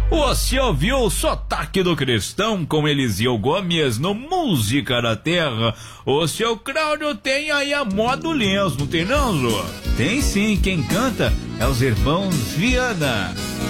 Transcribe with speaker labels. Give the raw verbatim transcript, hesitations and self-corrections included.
Speaker 1: Você ouviu o sotaque do cristão com Eliseu Gomes no Música da Terra? O seu Cláudio tem aí a moda lenço, não tem não, Zô? Tem sim, quem canta é os irmãos Viana.